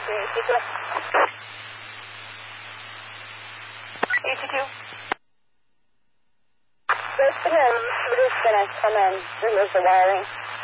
ET2. Just for him, we're just going to come and remove the wiring.